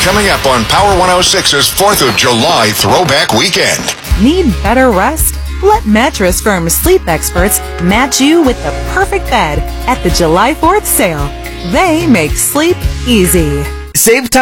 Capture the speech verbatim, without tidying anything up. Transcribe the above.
coming up on Power one oh six's fourth of July Throwback Weekend. Need better rest? Let Mattress Firm sleep experts match you with the perfect bed at the July fourth sale. They make sleep easy. Save time.